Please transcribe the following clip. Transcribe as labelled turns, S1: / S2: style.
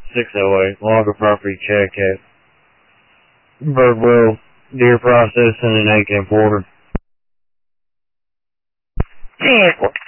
S1: 608, log a property check at Birdwell Deer Processing in Aiken and Porter.
S2: 10-4.